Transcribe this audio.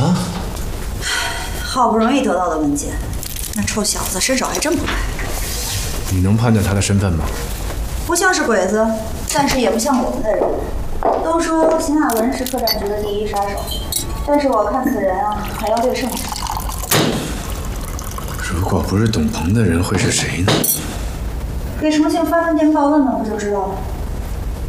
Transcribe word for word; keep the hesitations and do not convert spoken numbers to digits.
了？ 好不容易得到的文件，那臭小子伸手还真不快。 你能判断他的身份吗？ 不像是鬼子，但是也不像我们的人。都说邢亚文是特战局的第一杀手，但是我看此人啊，还要略胜。 如果不是董鹏的人，会是谁呢？ 给重庆发传电报问问不就知道了。